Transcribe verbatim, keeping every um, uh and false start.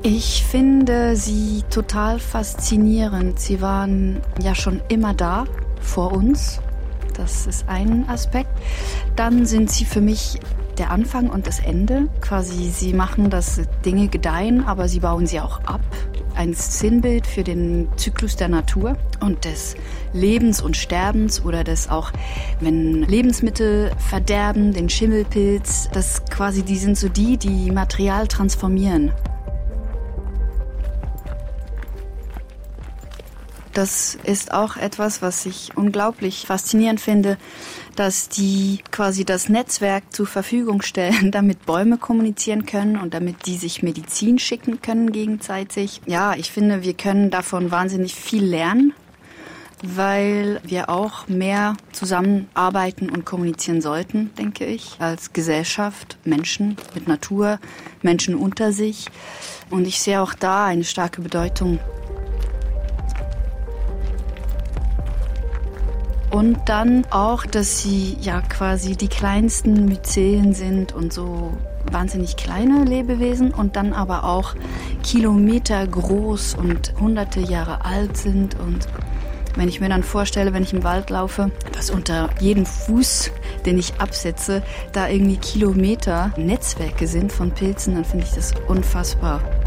Ich finde sie total faszinierend. Sie waren ja schon immer da, vor uns. Das ist ein Aspekt. Dann sind sie für mich der Anfang und das Ende. Quasi, sie machen, dass Dinge gedeihen, aber sie bauen sie auch ab. Ein Sinnbild für den Zyklus der Natur und des Lebens und Sterbens oder des auch, wenn Lebensmittel verderben, den Schimmelpilz. Das quasi, die sind so die, die Material transformieren. Das ist auch etwas, was ich unglaublich faszinierend finde, dass die quasi das Netzwerk zur Verfügung stellen, damit Bäume kommunizieren können und damit die sich Medizin schicken können gegenseitig. Ja, ich finde, wir können davon wahnsinnig viel lernen, weil wir auch mehr zusammenarbeiten und kommunizieren sollten, denke ich, als Gesellschaft, Menschen mit Natur, Menschen unter sich. Und ich sehe auch da eine starke Bedeutung. Und dann auch, dass sie ja quasi die kleinsten Myzeen sind und so wahnsinnig kleine Lebewesen und dann aber auch Kilometer groß und hunderte Jahre alt sind. Und wenn ich mir dann vorstelle, wenn ich im Wald laufe, dass unter jedem Fuß, den ich absetze, da irgendwie Kilometer Netzwerke sind von Pilzen, dann finde ich das unfassbar.